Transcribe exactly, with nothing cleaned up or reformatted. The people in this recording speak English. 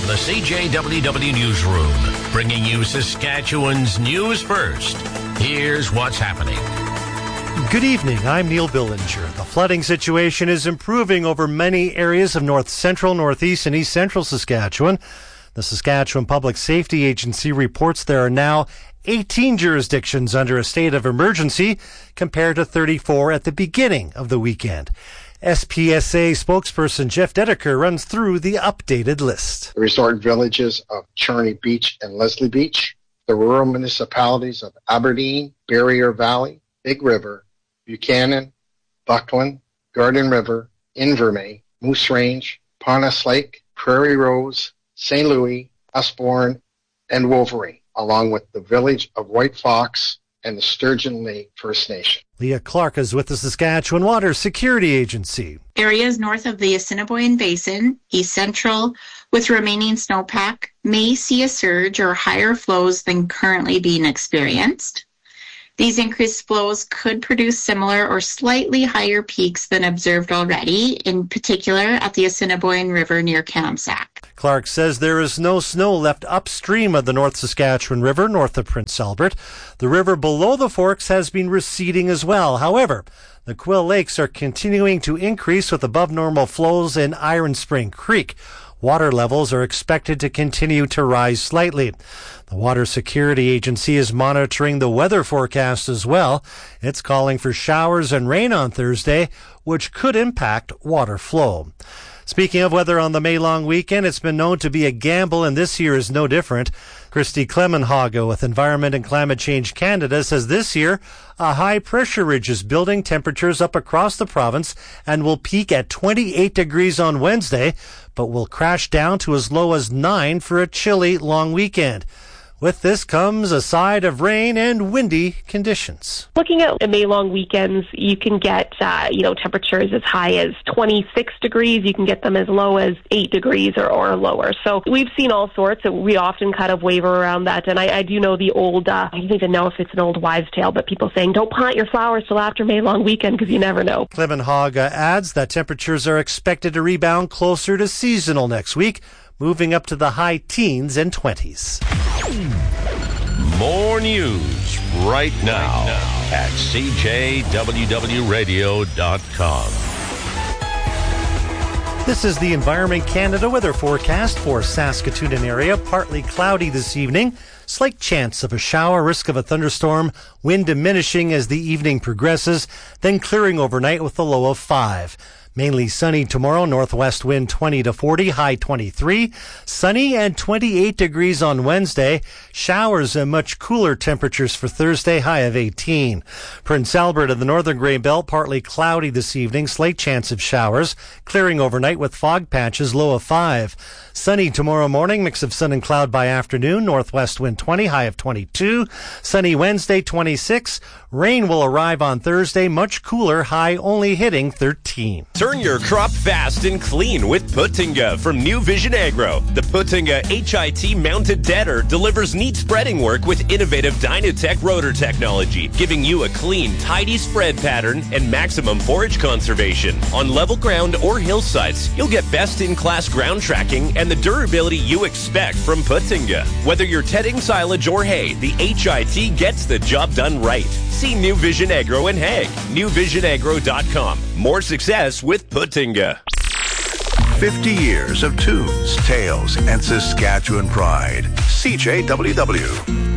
the C J W W Newsroom, bringing you Saskatchewan's news first. Here's what's happening. Good evening, I'm Neil Billinger. The flooding situation is improving over many areas of north central, northeast, and east central Saskatchewan. The Saskatchewan Public Safety Agency reports there are now eighteen jurisdictions under a state of emergency compared to thirty-four at the beginning of the weekend. S P S A spokesperson Jeff Dedeker runs through the updated list. The resort villages of Charney Beach and Leslie Beach, the rural municipalities of Aberdeen, Barrier Valley, Big River, Buchanan, Buckland, Garden River, Invermay, Moose Range, Ponus Lake, Prairie Rose, Saint Louis, Usborne, and Wolverine, along with the village of White Fox and the Sturgeon Lake First Nation. Leah Clark is with the Saskatchewan Water Security Agency. Areas north of the Assiniboine Basin, east central, with remaining snowpack, may see a surge or higher flows than currently being experienced. These increased flows could produce similar or slightly higher peaks than observed already, in particular at the Assiniboine River near Kamsack. Clark says there is no snow left upstream of the North Saskatchewan River, north of Prince Albert. The river below the Forks has been receding as well. However, the Quill Lakes are continuing to increase with above normal flows in Iron Spring Creek. Water levels are expected to continue to rise slightly. The Water Security Agency is monitoring the weather forecast as well. It's calling for showers and rain on Thursday, which could impact water flow. Speaking of weather on the May long weekend, it's been known to be a gamble, and this year is no different. Christy Clemenhaga with Environment and Climate Change Canada says this year a high-pressure ridge is building temperatures up across the province and will peak at twenty-eight degrees on Wednesday, but will crash down to as low as nine for a chilly long weekend. With this comes a side of rain and windy conditions. Looking at May long weekends, you can get, uh, you know, temperatures as high as twenty-six degrees. You can get them as low as eight degrees or, or lower. So we've seen all sorts. We often kind of waver around that. And I, I do know the old, uh, I don't even know if it's an old wives' tale, but people saying don't plant your flowers till after May long weekend because you never know. Clemenhaga adds that temperatures are expected to rebound closer to seasonal next week, moving up to the high teens and twenties. More news right now at C J W W radio dot com. This is the Environment Canada weather forecast for Saskatoon and area. Partly cloudy this evening. Slight chance of a shower, risk of a thunderstorm, wind diminishing as the evening progresses, then clearing overnight with a low of five. Mainly sunny tomorrow, northwest wind twenty to forty, high twenty-three. Sunny and twenty-eight degrees on Wednesday. Showers and much cooler temperatures for Thursday, high of eighteen. Prince Albert and the northern Grey Belt, partly cloudy this evening, slight chance of showers. Clearing overnight with fog patches, low of five. Sunny tomorrow morning, mix of sun and cloud by afternoon, northwest wind twenty, high of twenty-two. Sunny Wednesday, twenty-six. Rain will arrive on Thursday, much cooler, high only hitting thirteen. Turn your crop fast and clean with Putinga from New Vision Agro. The Putinga H I T mounted deader delivers neat spreading work with innovative Dynatech rotor technology, giving you a clean, tidy spread pattern and maximum forage conservation. On level ground or hillsides, you'll get best-in-class ground tracking and the durability you expect from Putinga. Whether you're tedding silage or hay, the H I T gets the job done right. See New Vision Agro in Hague. new vision agro dot com. More success with Putinga. fifty years of tunes, tales, and Saskatchewan pride. C J W W.